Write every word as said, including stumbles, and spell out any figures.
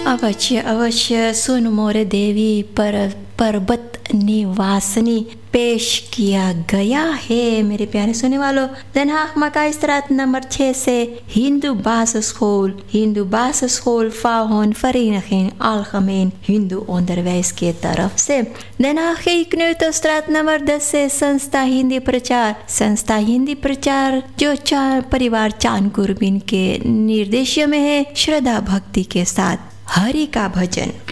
अवश्य अवश्य सुन मोर देवी पर पर्वत निवासनी पेश किया गया है। मेरे प्यारे सुनने वालों, Den Haag Makaistraat nummer छह से Hindu basisschool, Hindu basisschool van Vereniging Algemeen Hindu Onderwijs के तरफ से। Den Haag Kneuterstraat nummer दस से संस्था हिंदी प्रचार, संस्था हिंदी प्रचार जो चार परिवार चांद गुरबिन के निर्देश में है, श्रद्धा भक्ति के साथ हरि का भजन।